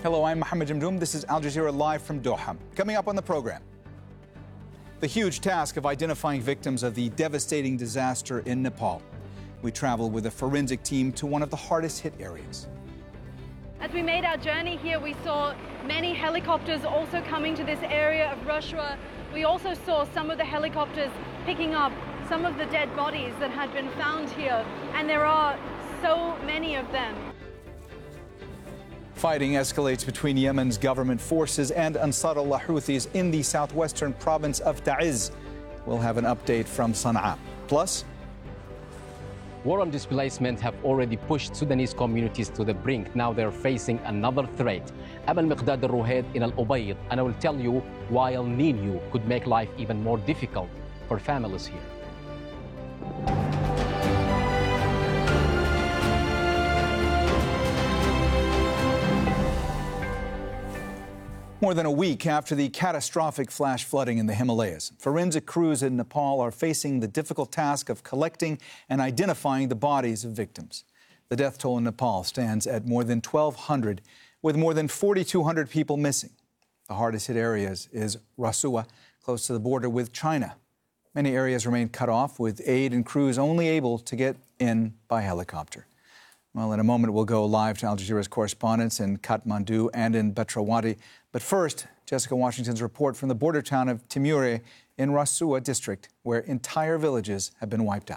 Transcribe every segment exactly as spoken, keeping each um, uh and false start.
Hello, I'm Mohammed Jamdoom. This is Al Jazeera Live from Doha. Coming up on the program, the huge task of identifying victims of the devastating disaster in Nepal. We travel with a forensic team to one of the hardest hit areas. As we made our journey here, we saw many helicopters also coming to this area of Rashwa. We also saw some of the helicopters picking up some of the dead bodies that had been found here, and there are so many of them. Fighting escalates between Yemen's government forces and Ansarullah Houthis in the southwestern province of Ta'iz. We'll have an update from Sana'a. Plus, war and displacement have already pushed Sudanese communities to the brink. Now they're facing another threat. Amal Miqdad al-Ruhaid in Al-Ubayd, and I will tell you why El Nino could make life even more difficult for families here. More than a week after the catastrophic flash flooding in the Himalayas, forensic crews in Nepal are facing the difficult task of collecting and identifying the bodies of victims. The death toll in Nepal stands at more than twelve hundred, with more than forty-two hundred people missing. The hardest hit areas is Rasuwa, close to the border with China. Many areas remain cut off, with aid and crews only able to get in by helicopter. Well, in a moment, we'll go live to Al Jazeera's correspondents in Kathmandu and in Betrawadi. But first, Jessica Washington's report from the border town of Timure in Rasuwa district, where entire villages have been wiped out.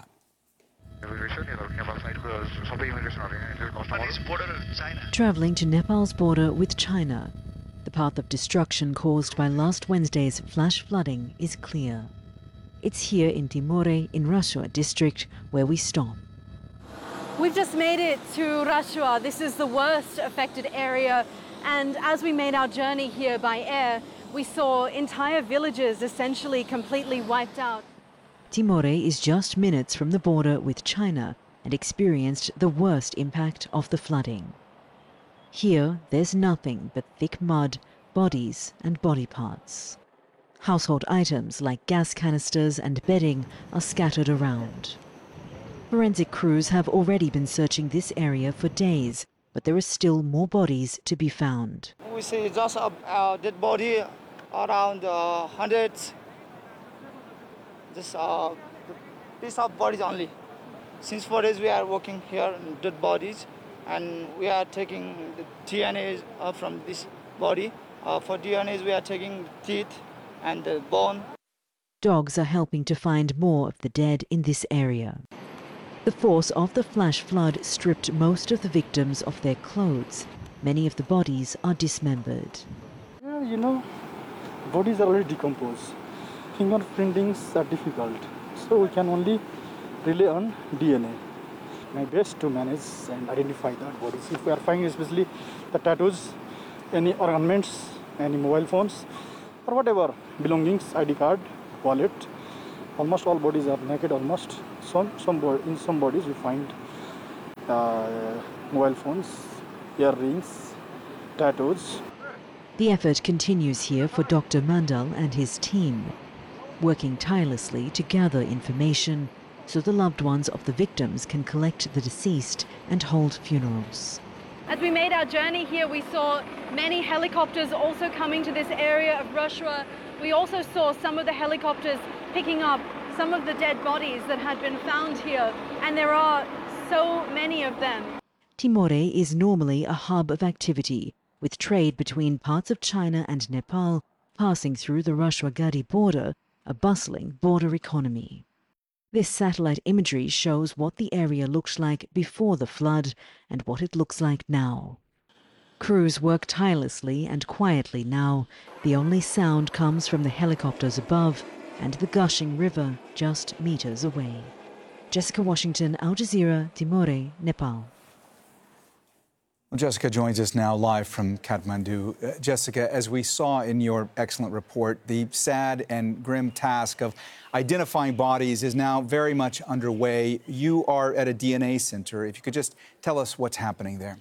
Traveling to Nepal's border with China, the path of destruction caused by last Wednesday's flash flooding is clear. It's here in Timure in Rasuwa district where we stop. We've just made it to Rashwa. This is the worst affected area. And as we made our journey here by air, we saw entire villages essentially completely wiped out. Timure is just minutes from the border with China and experienced the worst impact of the flooding. Here, there's nothing but thick mud, bodies and body parts. Household items like gas canisters and bedding are scattered around. Forensic crews have already been searching this area for days, but there are still more bodies to be found. We see just a uh, dead body around uh, hundreds. This uh, piece of bodies only. Since four days we are working here on dead bodies, and we are taking the D N A uh, from this body. Uh, for D N As we are taking teeth and the bone. Dogs are helping to find more of the dead in this area. The force of the flash flood stripped most of the victims of their clothes. Many of the bodies are dismembered. Yeah, you know, bodies are already decomposed. Fingerprintings are difficult, so we can only rely on D N A. My best to manage and identify the bodies. If we are finding especially the tattoos, any ornaments, any mobile phones, or whatever, belongings, I D card, wallet, almost all bodies are naked almost. Some, some, in some bodies we find uh, mobile phones, earrings, tattoos. The effort continues here for Doctor Mandal and his team, working tirelessly to gather information so the loved ones of the victims can collect the deceased and hold funerals. As we made our journey here, we saw many helicopters also coming to this area of Rashwa. We also saw some of the helicopters picking up some of the dead bodies that had been found here, and there are so many of them. Timure is normally a hub of activity, with trade between parts of China and Nepal passing through the Rashwa-Gadi border, a bustling border economy. This satellite imagery shows what the area looked like before the flood and what it looks like now. Crews work tirelessly and quietly now. The only sound comes from the helicopters above and the gushing river just meters away. Jessica Washington, Al Jazeera, Timure, Nepal. Well, Jessica joins us now live from Kathmandu. Uh, Jessica, as we saw in your excellent report, the sad and grim task of identifying bodies is now very much underway. You are at a D N A center. If you could just tell us what's happening there.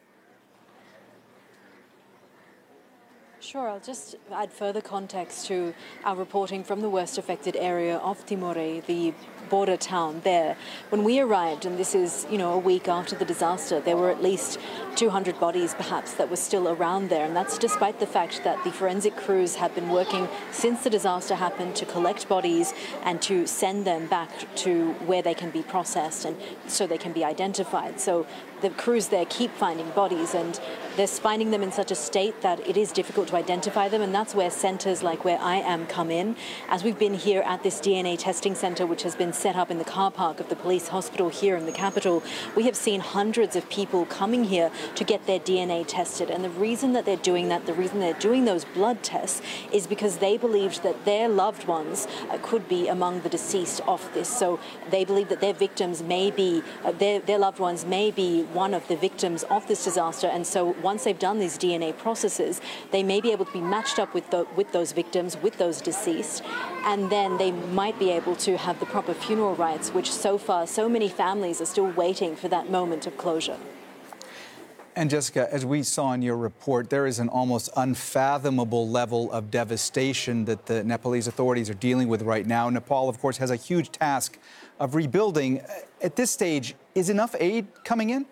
Sure, I'll just add further context to our reporting from the worst affected area of Timure, the border town there. When we arrived, and this is, you know, a week after the disaster, there were at least two hundred bodies perhaps that were still around there, and that's despite the fact that the forensic crews have been working since the disaster happened to collect bodies and to send them back to where they can be processed and so they can be identified. So the crews there keep finding bodies, and they're finding them in such a state that it is difficult to identify them, and that's where centres like where I am come in. As we've been here at this D N A testing centre, which has been set up in the car park of the police hospital here in the capital, we have seen hundreds of people coming here to get their D N A tested. And the reason that they're doing that, the reason they're doing those blood tests, is because they believed that their loved ones uh, could be among the deceased of this. So they believe that their victims may be, uh, their, their loved ones may be one of the victims of this disaster. And so once they've done these D N A processes, they may be able to be matched up with, the, with those victims, with those deceased, and then they might be able to have the proper funeral rites, which so far so many families are still waiting for that moment of closure. And Jessica, as we saw in your report, there is an almost unfathomable level of devastation that the Nepalese authorities are dealing with right now. Nepal, of course, has a huge task of rebuilding. At this stage, is enough aid coming in?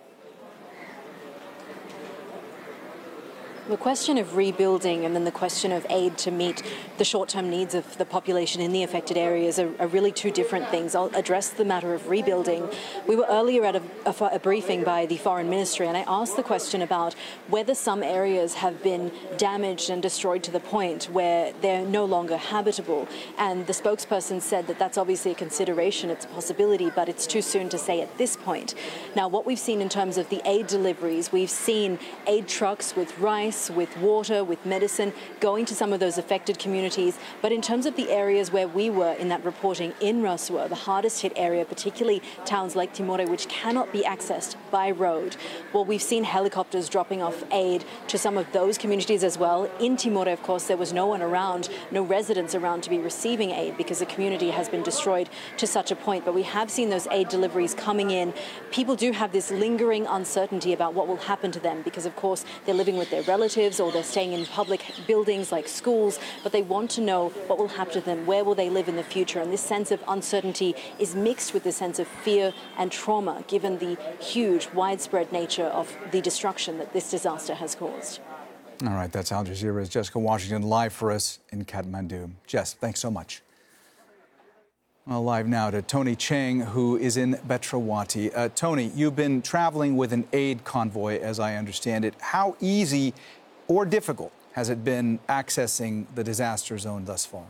The question of rebuilding and then the question of aid to meet the short-term needs of the population in the affected areas are, are really two different things. I'll address the matter of rebuilding. We were earlier at a, a, a briefing by the Foreign Ministry, and I asked the question about whether some areas have been damaged and destroyed to the point where they're no longer habitable. And the spokesperson said that that's obviously a consideration, it's a possibility, but it's too soon to say at this point. Now, what we've seen in terms of the aid deliveries, we've seen aid trucks with rice, with water, with medicine, going to some of those affected communities. But in terms of the areas where we were in that reporting in Rasuwa, the hardest hit area, particularly towns like Timore, which cannot be accessed by road, well, we've seen helicopters dropping off aid to some of those communities as well. In Timore, of course, there was no one around, no residents around to be receiving aid because the community has been destroyed to such a point. But we have seen those aid deliveries coming in. People do have this lingering uncertainty about what will happen to them because, of course, they're living with their relatives or they're staying in public buildings like schools, but they want to know what will happen to them, where will they live in the future. And this sense of uncertainty is mixed with the sense of fear and trauma, given the huge, widespread nature of the destruction that this disaster has caused. All right, that's Al Jazeera's Jessica Washington live for us in Kathmandu. Jess, thanks so much. Well, live now to Tony Chang, who is in Betrawati. Uh, Tony, you've been traveling with an aid convoy, as I understand it. How easy or difficult has it been accessing the disaster zone thus far?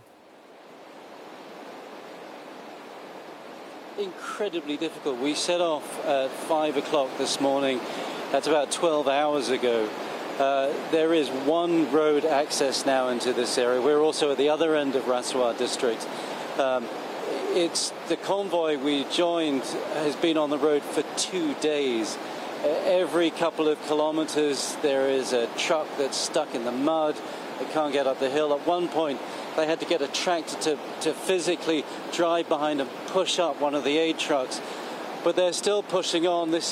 Incredibly difficult. We set off at five o'clock this morning. That's about twelve hours ago. Uh, there is one road access now into this area. We're also at the other end of Rasuwa district. Um, It's the convoy we joined has been on the road for two days. Every couple of kilometers, there is a truck that's stuck in the mud. They can't get up the hill. At one point, they had to get a tractor to, to physically drive behind and push up one of the aid trucks. But they're still pushing on. This